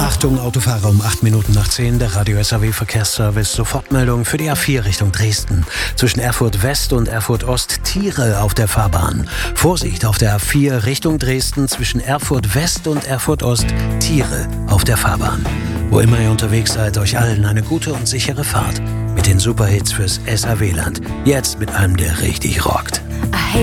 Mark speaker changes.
Speaker 1: Achtung, Autofahrer, um 8 Minuten nach 10, der Radio SAW Verkehrsservice. Sofortmeldung für die A4 Richtung Dresden. Zwischen Erfurt West und Erfurt Ost Tiere auf der Fahrbahn. Vorsicht auf der A4 Richtung Dresden zwischen Erfurt West und Erfurt Ost Tiere auf der Fahrbahn. Wo immer ihr unterwegs seid, euch allen eine gute und sichere Fahrt mit den Superhits fürs SAW-Land. Jetzt mit einem, der richtig rockt.